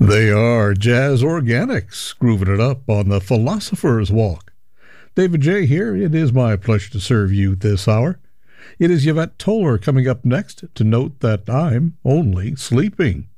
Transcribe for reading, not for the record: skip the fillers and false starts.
They are Jazz Organics, grooving it up on the Philosopher's Walk. David J. here. It is my pleasure to serve you this hour. It is Yvette Toller coming up next to note that I'm only sleeping.